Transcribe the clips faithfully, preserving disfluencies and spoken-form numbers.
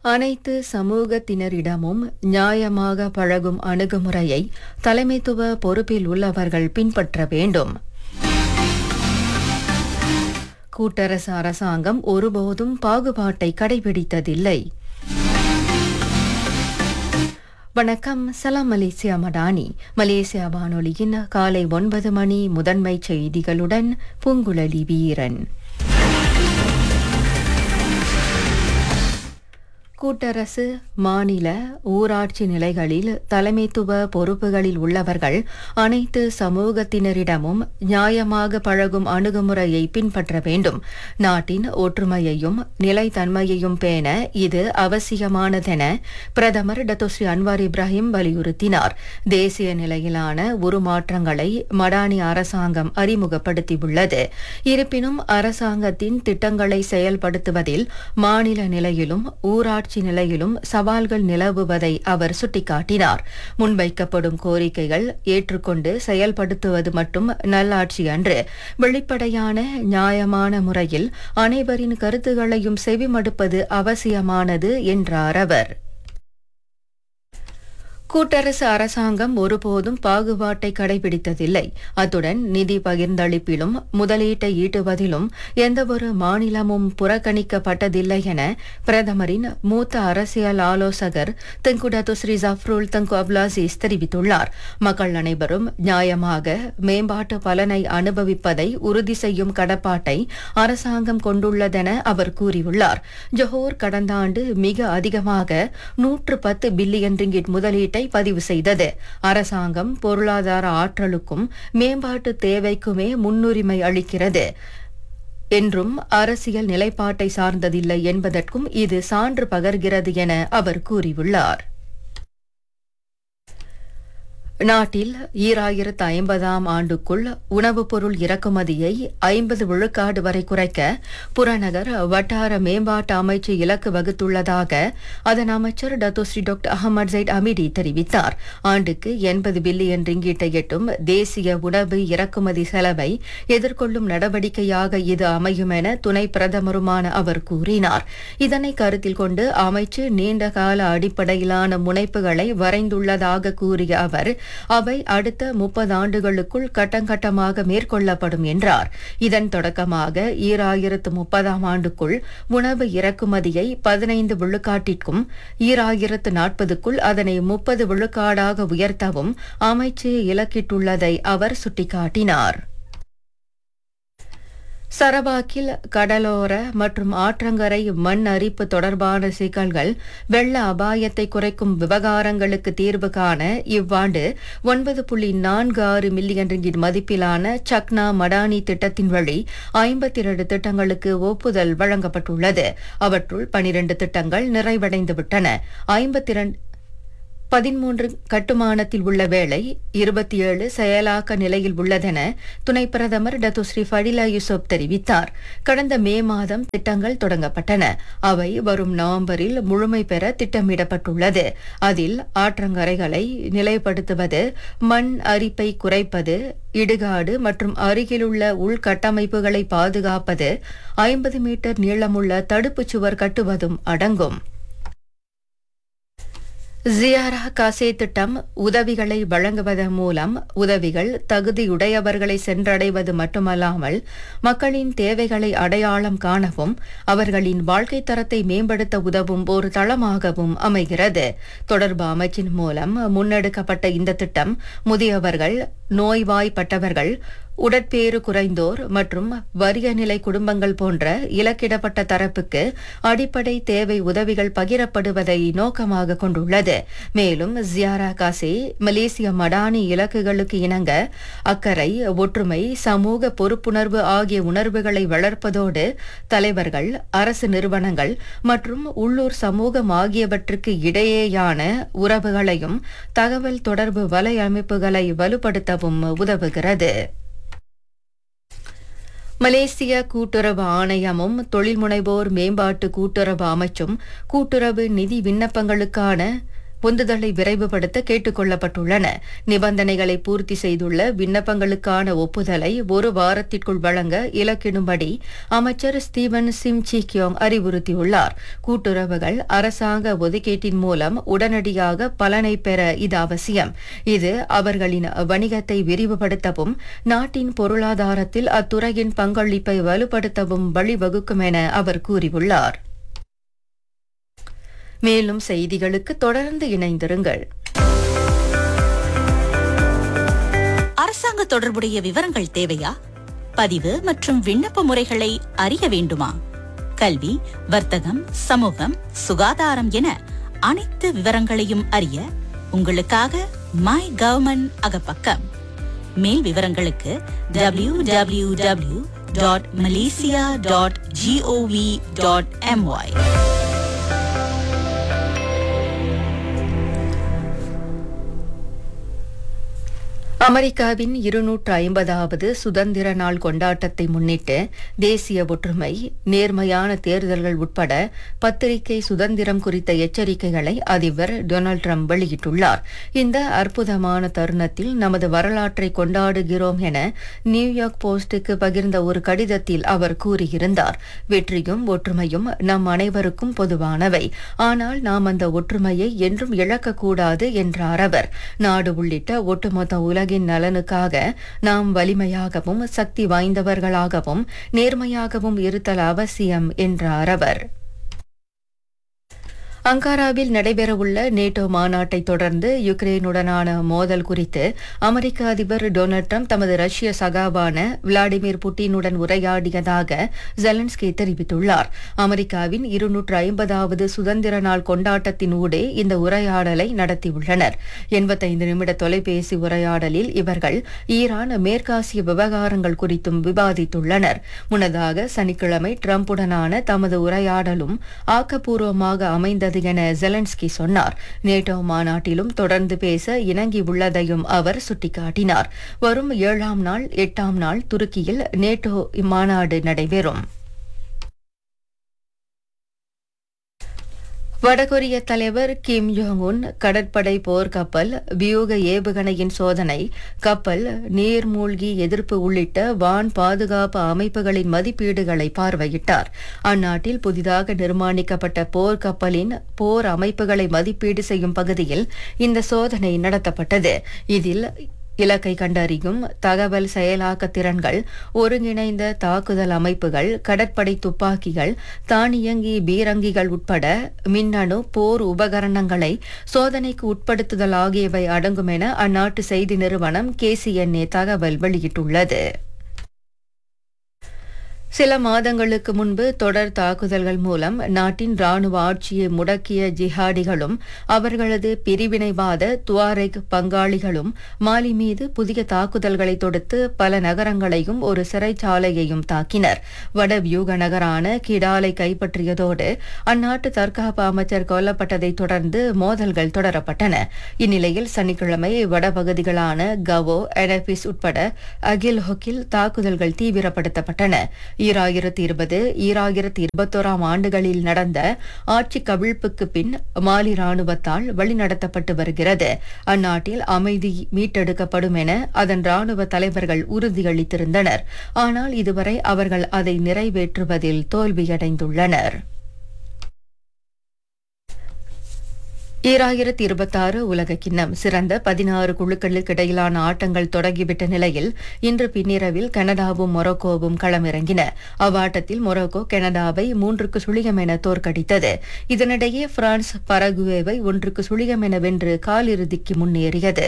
அனைத்து சமூகத்தினரிடமும் நியாயமாக பழகும் அணுகுமுறையை தலைமைத்துவ பொறுப்பில் உள்ளவர்கள் பின்பற்ற வேண்டும். கூட்டரசு அரசாங்கம் ஒருபோதும் பாகுபாட்டை கடைபிடித்ததில்லை. வணக்கம், சலாம் மலேசியா மடானி. மலேசியா வானொலியின் காலை ஒன்பது மணி முதன்மை செய்திகளுடன் பூங்குழலி வீரன். கூட்டரசு, மாநில, ஊராட்சி நிலைகளில் தலைமைத்துவ பொறுப்புகளில் உள்ளவர்கள் அனைத்து சமூகத்தினரிடமும் நியாயமாக பழகும் அணுகுமுறையை பின்பற்ற வேண்டும். நாட்டின் ஒற்றுமையையும் நிலைத்தன்மையையும் பேண இது அவசியமானதென பிரதமர் டத்தோஸ்ரீ அன்வார் இப்ராஹிம் வலியுறுத்தினார். தேசிய நிலையிலான உருமாற்றங்களை மடானி அரசாங்கம் அறிமுகப்படுத்தியுள்ளது. இருப்பினும் அரசாங்கத்தின் திட்டங்களை செயல்படுத்துவதில் மாநில நிலையிலும் ஊராட்சி நிலையிலும் சவால்கள் நிலவுவதை அவர் சுட்டிக்காட்டினார். முன்வைக்கப்படும் கோரிக்கைகள் ஏற்றுக்கொண்டு செயல்படுத்துவது மட்டும் நல்லாட்சி அன்று. வெளிப்படையான நியாயமான முறையில் அனைவரின் கருத்துகளையும் செவிமடுப்பது அவசியமானது என்றார் அவர். கூட்டரசு அரசாங்கம் ஒருபோதும் பாகுபாட்டை கடைபிடித்ததில்லை. அத்துடன் நிதி பகிர்ந்தளிப்பிலும் முதலீட்டை ஈட்டுவதிலும் எந்தவொரு மாநிலமும் புறக்கணிக்கப்பட்டதில்லை என பிரதமரின் மூத்த அரசியல் ஆலோசகர் தெங்கு டத்தோஸ்ரீ ஜஃப்ருல் தங்கு அப்லாசிஸ் தெரிவித்துள்ளார். மக்கள் அனைவரும் நியாயமாக மேம்பாட்டு பலனை அனுபவிப்பதை உறுதி செய்யும் கடப்பாட்டை அரசாங்கம் கொண்டுள்ளதென அவர் கூறியுள்ளார். ஜொஹோர் கடந்த ஆண்டு மிக அதிகமாக நூற்று பத்து பில்லியன் ரிங்கிட் முதலீட்டை பதிவு செய்தது. அரசாங்கம் பொருளாதார ஆற்றலுக்கும் மேம்பாட்டு தேவைக்குமே முன்னுரிமை அளிக்கிறது என்றும் அரசியல் நிலைப்பாட்டை சார்ந்ததில்லை என்பதற்கும் இது சான்று பகர்கிறது என அவர் கூறியுள்ளார். நாட்டில் ஈராயிரத்து ஐம்பதாம் ஆண்டுக்குள் உணவுப் பொருள் இறக்குமதியை ஐம்பது விழுக்காடு வரை குறைக்க புறநகர் வட்டார மேம்பாட்டு அமைச்சு இலக்கு வகுத்துள்ளதாக அதன் அமைச்சர் டத்தோஸ்ரீ டாக்டர் அஹமட் ஜைட் அமிடி தெரிவித்தார். ஆண்டுக்கு எண்பது பில்லியன் ரிங்கீட்டை எட்டும் தேசிய உணவு இறக்குமதி செலவை எதிர்கொள்ளும் நடவடிக்கையாக இது அமையும் என துணை பிரதமருமான அவர் கூறினார். இதனை கருத்தில் கொண்டு அமைச்சு நீண்டகால அடிப்படையிலான முனைப்புகளை வரைந்துள்ளதாக கூறிய அவர் அவை அடுத்த முப்பது ஆண்டுகளுக்குள் கட்டங்கட்டமாக மேற்கொள்ளப்படும் என்றார். இதன் தொடக்கமாக ஈராயிரத்து முப்பதாம் ஆண்டுக்குள் உணவு இறக்குமதியை பதினைந்து விழுக்காட்டிற்கும் ஈராயிரத்து நாற்பதுக்குள் அதனை முப்பது விழுக்காடாக உயர்த்தவும் அமைச்சு இலக்கிட்டுள்ளதை அவர் சுட்டிக்காட்டினார். சரவாக்கில் கடலோர மற்றும் ஆற்றங்கரை மண் அரிப்பு தொடர்பான சிக்கல்கள் வெள்ள அபாயத்தை குறைக்கும் விவகாரங்களுக்கு தீர்வு காண இவ்வாண்டு ஒன்பது புள்ளி நான்கு ஆறு மில்லியன் ரிங்கிட் மதிப்பிலான சக்னா மடானி திட்டத்தின் வழி ஐம்பத்தி இரண்டு திட்டங்களுக்கு ஒப்புதல் வழங்கப்பட்டுள்ளது. அவற்றுள் பனிரண்டு திட்டங்கள் நிறைவடைந்துவிட்டன. ஐம்பத்தி இரண்டு பதிமூன்று கட்டுமானத்தில் உள்ள வேளை இருபத்தி ஏழு செயலாக்க நிலையில் உள்ளதென துணை பிரதமர் டத்தோஸ்ரீ ஃபடிலா யூசுப் தெரிவித்தார். கடந்த மே மாதம் திட்டங்கள் தொடங்கப்பட்டன. அவை வரும் நவம்பரில் முழுமை பெற திட்டமிடப்பட்டுள்ளது. அதில் ஆற்றங்கரைகளை நிலைப்படுத்துவது, மண் அரிப்பை குறைப்பது, இடுகாடு மற்றும் அருகிலுள்ள உள்கட்டமைப்புகளை பாதுகாப்பது, ஐம்பது மீட்டர் நீளமுள்ள தடுப்புச் சுவர் கட்டுவதும் அடங்கும். ஜியாரா காசே திட்டம் உதவிகளை வழங்குவதன் மூலம் உதவிகள் தகுதியுடையவர்களை சென்றடைவது மட்டுமல்லாமல் மக்களின் தேவைகளை அடையாளம் காணவும் அவர்களின் வாழ்க்கை தரத்தை மேம்படுத்த உதவும் ஒரு தளமாகவும் அமைகிறது. தொடர்பு அமைச்சின் மூலம் முன்னெடுக்கப்பட்ட இந்த திட்டம் முதியவர்கள், நோய்வாய்ப்பட்டவர்கள், உடற்பேறு குறைந்தோர் மற்றும் வறிய நிலை குடும்பங்கள் போன்ற இலக்கிடப்பட்ட தரப்புக்கு அடிப்படை தேவை உதவிகள் பகிரப்படுவதை நோக்கமாக கொண்டுள்ளது. மேலும் ஜியாரா காசே மலேசிய மடானி இலக்குகளுக்கு இணங்க அக்கறை, ஒற்றுமை, சமூக பொறுப்புணர்வு ஆகிய உணர்வுகளை வளர்ப்பதோடு தலைவர்கள், அரசு நிறுவனங்கள் மற்றும் உள்ளூர் சமூகம் ஆகியவற்றுக்கு இடையேயான உறவுகளையும் தகவல் தொடர்பு வலையமைப்புகளை வலுப்படுத்தவும் உதவுகிறது. மலேசிய கூட்டுறவு ஆணையமும் தொழில் முனைவோர் மேம்பாட்டு கூட்டுறவு அமைச்சும் கூட்டுறவு நிதி விண்ணப்பங்களுக்கான உந்துதலை விரைவுபடுத்த கேட்டுக் கொள்ளப்பட்டுள்ளன. நிபந்தனைகளை பூர்த்தி செய்துள்ள விண்ணப்பங்களுக்கான ஒப்புதலை ஒரு வாரத்திற்குள் வழங்க இலக்கிடும்படி அமைச்சர் ஸ்டீவன் சிம்சி கியோங் அறிவுறுத்தியுள்ளார். கூட்டுறவுகள் அரசாங்க ஒதுக்கீட்டின் மூலம் உடனடியாக பலனை பெற இது அவசியம். இது அவர்களின் வணிகத்தை விரிவுபடுத்தவும் நாட்டின் பொருளாதாரத்தில் அத்துறையின் பங்களிப்பை வலுப்படுத்தவும் வழிவகுக்கும் என அவர் கூறியுள்ளார். மேலும் செய்திகளுக்கு தொடர்ந்து இணைந்திருங்கள். அரசாங்க தொடர்புடைய விவரங்கள் தேவையா? பதிவு மற்றும் விண்ணப்ப முறைகளை அறிய வேண்டுமா? கல்வி, வர்த்தகம், சமூகம், சுகாதாரம் என அனைத்து விவரங்களையும் அறிய உங்களுக்காக மை கவர்மெண்ட் அகப்பக்கம். மேல் விவரங்களுக்கு W W W dot Malaysia dot gov dot MY. அமெரிக்காவின் இருநூற்று ஐம்பதாவது சுதந்திர நாள் கொண்டாட்டத்தை முன்னிட்டு தேசிய ஒற்றுமை, நேர்மையான தேர்தல்கள் உட்பட பத்திரிகை சுதந்திரம் குறித்த எச்சரிக்கைகளை அதிபர் டொனால்டு டிரம்ப் வெளியிட்டுள்ளார். இந்த அற்புதமான தருணத்தில் நமது வரலாற்றை கொண்டாடுகிறோம் என நியூயார்க் போஸ்டுக்கு பகிர்ந்த ஒரு கடிதத்தில் அவர் கூறியிருந்தார். வெற்றியும் ஒற்றுமையும் நம் அனைவருக்கும் பொதுவானவை. ஆனால் நாம் அந்த ஒற்றுமையை என்றும் இழக்கக்கூடாது என்றார் அவர். நாடு உள்ளிட்ட ஒட்டுமொத்த உலகின் நலனுக்காக நாம் வலிமையாகவும் சக்தி வாய்ந்தவர்களாகவும் நேர்மையாகவும் இருத்தல் அவசியம் என்றார் அவர். அங்காராவில் நடைபெறவுள்ள நேட்டோ மாநாட்டை தொடர்ந்து யுக்ரைனுடனான மோதல் குறித்து அமெரிக்க அதிபர் டொனால்டு டிரம்ப் தமது ரஷ்ய சகாவான விளாடிமிர் புட்டினுடன் உரையாடியதாக ஜெலன்ஸ்கி தெரிவித்துள்ளார். அமெரிக்காவின் இருநூற்று ஐம்பதாவது சுதந்திர நாள் கொண்டாட்டத்தின் ஊடே இந்த உரையாடலை நடத்தியுள்ளனர். எண்பத்தைந்து நிமிட தொலைபேசி உரையாடலில் இவர்கள் ஈரான், மேற்காசிய விவகாரங்கள் குறித்தும் விவாதித்துள்ளனர். முன்னதாக சனிக்கிழமை டிரம்புடனான தமது உரையாடலும் ஆக்கப்பூர்வமாக அமைந்தது என ஜெலன்ஸ்கி சொன்னார். நேட்டோ மாநாட்டிலும் தொடர்ந்து பேச இணங்கியுள்ளதையும் அவர் சுட்டிக்காட்டினார். வரும் ஏழாம் நாள், எட்டாம் நாள் துருக்கியில் நேட்டோ மாநாடு நடைபெறும். வடகொரிய தலைவர் கிம் ஜோங் உன் கடற்படை போர்க்கப்பல், வியூக ஏவுகணையின் சோதனை, கப்பல், நீர்மூழ்கி எதிர்ப்பு உள்ளிட்ட வான் பாதுகாப்பு அமைப்புகளின் மதிப்பீடுகளை பார்வையிட்டார். அந்நாட்டில் புதிதாக நிர்மாணிக்கப்பட்ட போர்க்கப்பலின் போர் அமைப்புகளை மதிப்பீடு செய்யும் பகுதியில் இந்த சோதனை நடத்தப்பட்டது. இதில் இலக்கை கண்டறியும் தகவல் செயலாக்க திறன்கள், ஒருங்கிணைந்த தாக்குதல் அமைப்புகள், கடற்படை துப்பாக்கிகள், தானியங்கி பீரங்கிகள் உட்பட மின்னணு போர் உபகரணங்களை சோதனைக்கு உட்படுத்துதல் ஆகியவை அடங்கும் என அந்நாட்டு செய்தி நிறுவனம் கேசிஎன்ஏ தகவல் வெளியிட்டுள்ளது. சில மாதங்களுக்கு முன்பு தொடர் தாக்குதல்கள் மூலம் நாட்டின் ராணுவ ஆட்சியை முடக்கிய ஜிஹாடிகளும் அவர்களது பிரிவினைவாத துவாரெக் பங்காளிகளும் மாலி மீது புதிய தாக்குதல்களை தொடுத்து பல நகரங்களையும் ஒரு சிறைச்சாலையையும் தாக்கினர். வட வியூக நகரான கிடாலை கைப்பற்றியதோடு அந்நாட்டு தற்காப்பு அமைச்சர் கொல்லப்பட்டதை தொடர்ந்து மோதல்கள் தொடரப்பட்டன. இந்நிலையில் சனிக்கிழமை வடபகுதிகளான கவோ, எனபிஸ் உட்பட அகில்ஹொக்கில் தாக்குதல்கள் தீவிரப்படுத்தப்பட்டன. ஈராயிரத்தி இருபது ஈராயிரத்தி இருபத்தோராம் ஆண்டுகளில் நடந்த ஆட்சி கவிழ்ப்புக்கு பின் மாலி ராணுவத்தால் வழிநடத்தப்பட்டு வருகிறது. அந்நாட்டில் அமைதி மீட்டெடுக்கப்படும் என அதன் ராணுவ தலைவர்கள் உறுதியளித்திருந்தனர். ஆனால் இதுவரை அவர்கள் அதை நிறைவேற்றுவதில் தோல்வியடைந்துள்ளனர். ஈராயிரத்தி இருபத்தாறு உலக கிண்ணம் சிறந்த பதினாறு குழுக்களுக்கு இடையிலான ஆட்டங்கள் தொடங்கிவிட்ட நிலையில் இன்று பின்னிரவில் கனடாவும் மொரோக்கோவும் களமிறங்கின. அவ்வாட்டத்தில் மொரோக்கோ கனடாவை மூன்றுக்கு சுழியம் என தோற்கடித்தது. இதனிடையே பிரான்ஸ் பரகுவேவை ஒன்றுக்கு சுழியம் என வென்று காலிறுதிக்கு முன்னேறியது.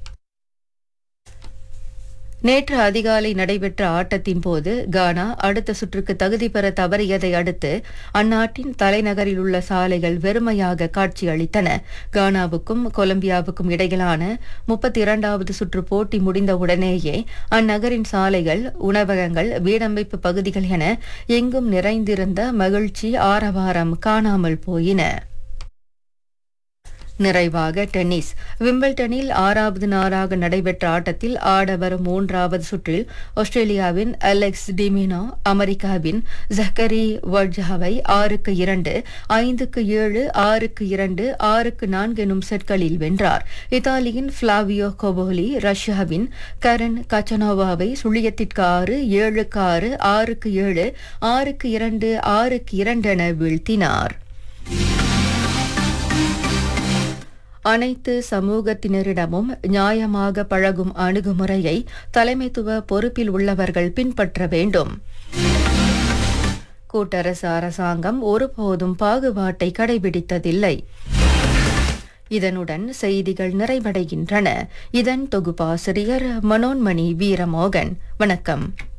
நேற்று அதிகாலை நடைபெற்ற ஆட்டத்தின் போது கானா அடுத்த சுற்றுக்கு தகுதி பெற தவறியதை அடுத்து அந்நாட்டின் தலைநகரில் உள்ள சாலைகள் வெறுமையாக காட்சியளித்தன. கானாவுக்கும் கொலம்பியாவுக்கும் இடையிலான முப்பத்தி இரண்டாவது சுற்று போட்டி முடிந்தவுடனேயே அந்நகரின் சாலைகள், உணவகங்கள், வீடமைப்பு பகுதிகள் என எங்கும் நிறைந்திருந்த மகிழ்ச்சி, ஆரவாரம் காணாமல் போயின. நிறைவாக டென்னிஸ். விம்பிள்டனில் ஆறாவது நாளாக நடைபெற்ற ஆட்டத்தில் ஆடவர் மூன்றாவது சுற்றில் ஆஸ்திரேலியாவின் அலெக்ஸ் டிமினோ அமெரிக்காவின் ஜக்கரி வர்ஜாவை ஆறுக்கு இரண்டு, ஐந்துக்கு ஏழு, ஆறுக்கு இரண்டு, ஆறுக்கு நான்கு எனும் செட்களில் வென்றார். இத்தாலியின் ஃபிளாவியோ கோபோலி ரஷ்யாவின் கரன் கச்சனோவாவை சுழியத்திற்கு ஆறு, ஏழுக்கு ஆறு, ஆறுக்கு ஏழு, ஆறுக்கு இரண்டு, ஆறுக்கு இரண்டு என வீழ்த்தினார். அனைத்து சமூகத்தினரிடமும் நியாயமாக பழகும் அணுகுமுறையை தலைமைத்துவ பொறுப்பில் உள்ளவர்கள் பின்பற்ற வேண்டும். கூட்டரசு அரசாங்கம் ஒருபோதும் பாகுபாட்டை கடைபிடித்ததில்லை. இதனுடன் செய்திகள் நிறைவடைகின்றன. இதன் தொகுப்பாசிரியர் மனோன்மணி வீரமோகன். வணக்கம்.